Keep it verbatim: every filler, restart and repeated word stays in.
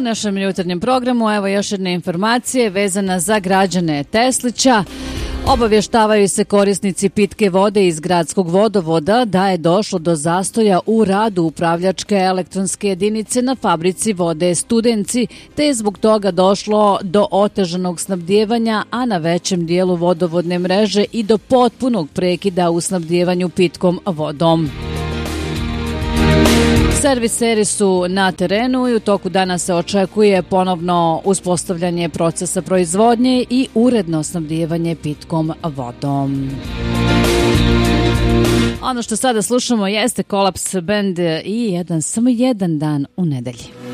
našem jutarnjem programu evo još jedne informacije vezana za građane Teslića. Obavještavaju se korisnici pitke vode iz gradskog vodovoda da je došlo do zastoja u radu upravljačke elektronske jedinice na fabrici vode Studenci, te je zbog toga došlo do otežanog snabdijevanja, a na većem dijelu vodovodne mreže i do potpunog prekida u snabdijevanju pitkom vodom. Serviseri su na terenu i u toku dana se očekuje ponovno uspostavljanje procesa proizvodnje i uredno snabdijevanje pitkom vodom. Ono što sada slušamo jeste Kolaps band i jedan, samo jedan dan u nedelji.